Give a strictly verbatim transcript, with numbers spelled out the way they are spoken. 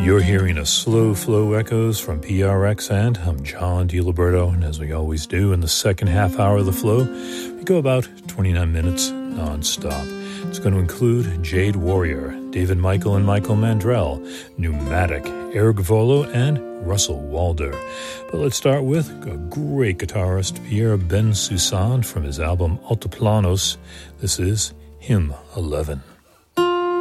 You're hearing a slow flow echoes from P R X, and I'm John DiLiberto, and as we always do in the second half hour of the flow, we go about twenty-nine minutes non-stop. It's going to include Jade Warrior, David Michael and Michael Mandrell, Pneumatic, Eric Volo, and Russell Walder. But let's start with a great guitarist, Pierre Bensusan, from his album Altiplanos. This is Hymn eleven.